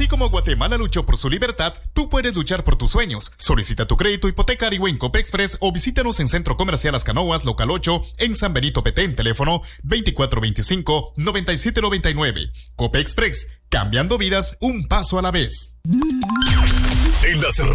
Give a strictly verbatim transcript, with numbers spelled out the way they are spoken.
Así como Guatemala luchó por su libertad, tú puedes luchar por tus sueños. Solicita tu crédito hipotecario en Copexpress o visítanos en Centro Comercial Las Canoas, Local ocho, en San Benito Petén, teléfono veinticuatro veinticinco, noventa y siete noventa y nueve. Copexpress, cambiando vidas un paso a la vez. En las